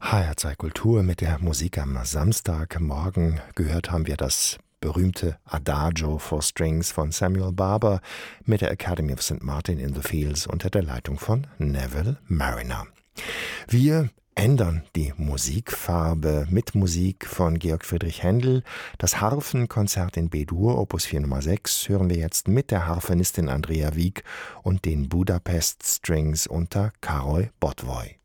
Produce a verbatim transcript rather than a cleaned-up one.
H R zwei Kultur mit der Musik am Samstagmorgen. Gehört haben wir das berühmte Adagio for Strings von Samuel Barber mit der Academy of Saint Martin in the Fields unter der Leitung von Neville Marriner. Wir ändern die Musikfarbe mit Musik von Georg Friedrich Händel. Das Harfenkonzert in B-Dur, Opus vier Nummer sechs, hören wir jetzt mit der Harfenistin Andrea Wieck und den Budapest Strings unter Károly Botwoy.